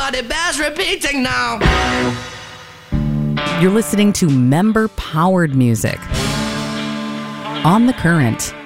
but it bears repeating now. You're listening to member-powered music on The Current.